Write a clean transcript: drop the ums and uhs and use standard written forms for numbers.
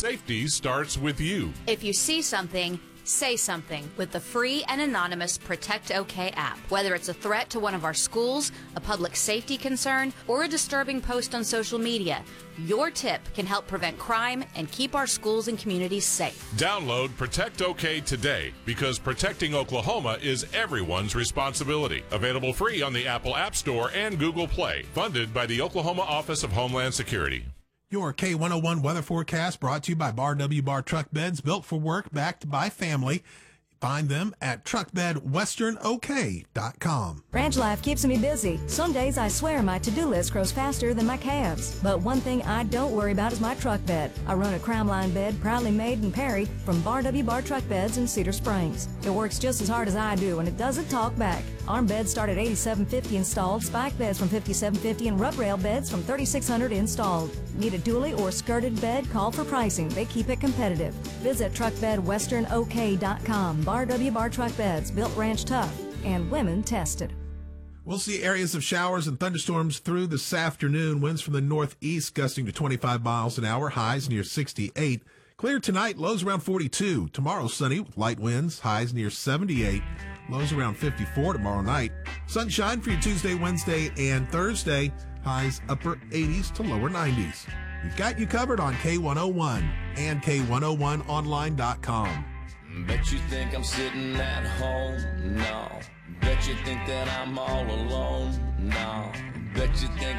Safety starts with you. If you see something, say something with the free and anonymous Protect OK app. Whether it's a threat to one of our schools, a public safety concern, or a disturbing post on social media, your tip can help prevent crime and keep our schools and communities safe. Download Protect OK today, because protecting Oklahoma is everyone's responsibility. Available free on the Apple App Store and Google Play. Funded by the Oklahoma Office of Homeland Security. Your K101 weather forecast brought to you by Bar W Bar Truck Beds, built for work, backed by family. Find them at truckbedwesternok.com. Ranch life keeps me busy. Some days I swear my to-do list grows faster than my calves. But one thing I don't worry about is my truck bed. I run a Crown Line bed proudly made and parried from Bar W Bar Truck Beds in Cedar Springs. It works just as hard as I do, and it doesn't talk back. Arm beds start at $8,750 installed, spike beds from $5,750, and rub rail beds from $3,600 installed. Need a dually or skirted bed? Call for pricing. They keep it competitive. Visit truckbedwesternok.com. Bar W Bar Truck Beds, built ranch tough and women tested. We'll see areas of showers and thunderstorms through this afternoon. Winds from the northeast gusting to 25 miles an hour, highs near 68. Clear tonight, lows around 42. Tomorrow sunny with light winds, highs near 78. Lows around 54 tomorrow night. Sunshine for you Tuesday, Wednesday, and Thursday. Highs upper 80s to lower 90s. We've got you covered on K101 and K101online.com. Bet you think I'm sitting at home? No. Bet you think that I'm all alone? No. Bet you think